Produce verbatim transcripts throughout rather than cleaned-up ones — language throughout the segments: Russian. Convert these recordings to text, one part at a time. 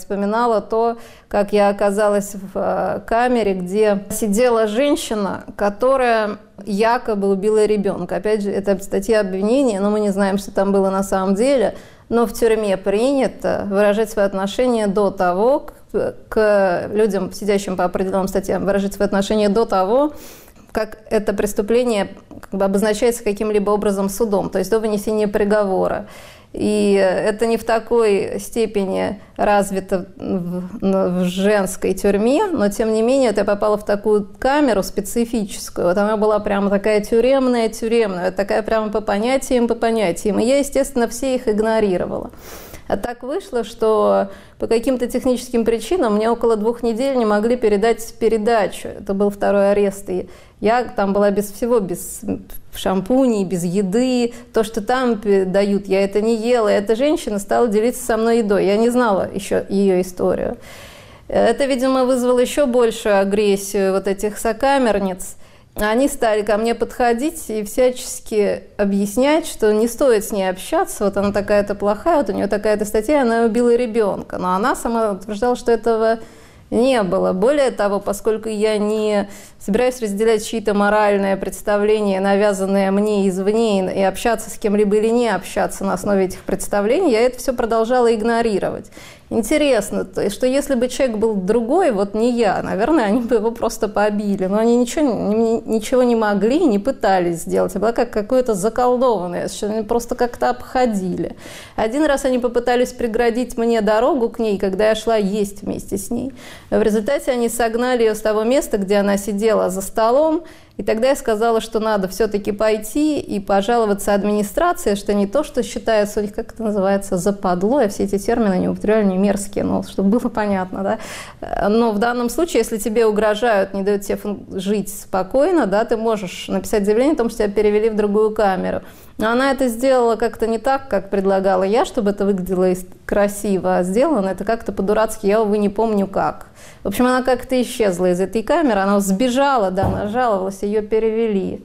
вспоминала то, как я оказалась в камере, где сидела женщина, которая якобы убила ребенка. Опять же, это статья обвинения, но мы не знаем, что там было на самом деле. Но в тюрьме принято выражать свои отношения до того, к, к людям, сидящим по определенным статьям, выражать свои отношения до того, как это преступление как бы обозначается каким-либо образом судом, то есть до вынесения приговора. И это не в такой степени развито в, в женской тюрьме, но тем не менее я попала в такую камеру специфическую. Вот она была прямо такая тюремная-тюремная, такая прямо по понятиям, по понятиям. И я, естественно, все их игнорировала. А так вышло, что по каким-то техническим причинам мне около двух недель не могли передать передачу. Это был второй арест. И я там была без всего, без шампуней, без еды. То, что там дают, я это не ела. И эта женщина стала делиться со мной едой. Я не знала еще ее историю. Это, видимо, вызвало еще большую агрессию вот этих сокамерниц. Они стали ко мне подходить и всячески объяснять, что не стоит с ней общаться, вот она такая-то плохая, вот у нее такая-то статья, она убила ребенка. Но она сама утверждала, что этого не было. Более того, поскольку я не собираюсь разделять чьи-то моральные представления, навязанные мне извне, и общаться с кем-либо или не общаться на основе этих представлений, я это все продолжала игнорировать. Интересно, то есть, что если бы человек был другой, вот не я, наверное, они бы его просто побили. Но они ничего, ничего не могли, не пытались сделать. Я была как какое-то заколдованное, они просто как-то обходили. Один раз они попытались преградить мне дорогу к ней, когда я шла есть вместе с ней. В результате они согнали ее с того места, где она сидела за столом. И тогда я сказала, что надо все-таки пойти и пожаловаться администрации, что не то, что считается у них, как это называется, западло, я все эти термины не употребляю, не мерзкие, но чтобы было понятно, да. Но в данном случае, если тебе угрожают, не дают тебе жить спокойно, да, ты можешь написать заявление о том, что тебя перевели в другую камеру. Но она это сделала как-то не так, как предлагала я, чтобы это выглядело красиво, а сделано это как-то по-дурацки, я, увы, не помню как. В общем, она как-то исчезла из этой камеры, она сбежала, да, она жаловалась, ее перевели.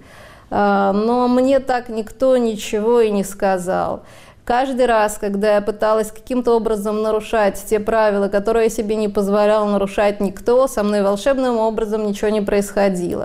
Но мне так никто ничего и не сказал. Каждый раз, когда я пыталась каким-то образом нарушать те правила, которые я себе не позволяла нарушать никто, со мной волшебным образом ничего не происходило.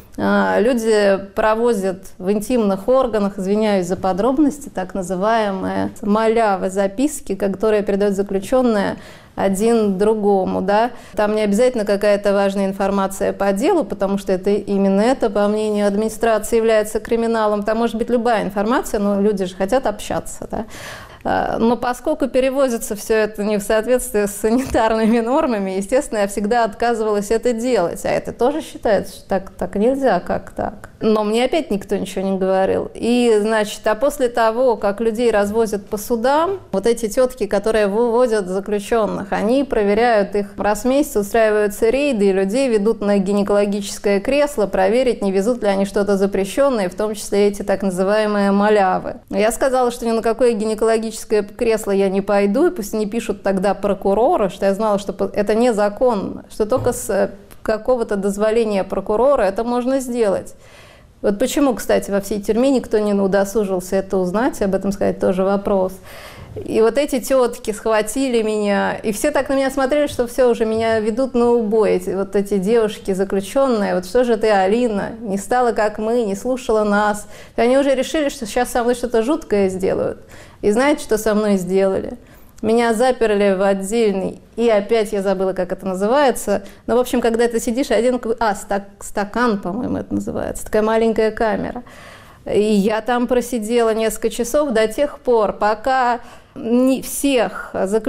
Люди провозят в интимных органах, извиняюсь за подробности, так называемые малявы, записки, которые передают заключенные один другому, да. Там не обязательно какая-то важная информация по делу, потому что это именно это, по мнению администрации, является криминалом. Там может быть любая информация, но люди же хотят общаться, да. Но поскольку перевозится все это не в соответствии с санитарными нормами, естественно, я всегда отказывалась это делать. А это тоже считается, что так, так нельзя, как так. Но мне опять никто ничего не говорил. И, значит, а после того, как людей развозят по судам, вот эти тетки, которые выводят заключенных, они проверяют их раз в месяц, устраиваются рейды, и людей ведут на гинекологическое кресло, проверить, не везут ли они что-то запрещенное, в том числе эти так называемые малявы. Я сказала, что ни на какое гинекологическое кресло я не пойду, и пусть они пишут тогда прокуроры, что я знала, что это незаконно, что только с какого-то дозволения прокурора это можно сделать. Вот почему, кстати, во всей тюрьме никто не удосужился это узнать, об этом сказать тоже вопрос. И вот эти тетки схватили меня, и все так на меня смотрели, что все, уже меня ведут на убой. Эти, вот эти девушки заключенные, вот что же ты, Алина, не стала как мы, не слушала нас. И они уже решили, что сейчас со мной что-то жуткое сделают. И знаете, что со мной сделали? Меня заперли в отдельный, и опять я забыла, как это называется. Но, в общем, когда ты сидишь, один... А, стак, стакан, по-моему, это называется. Такая маленькая камера. И я там просидела несколько часов до тех пор, пока не всех заключенных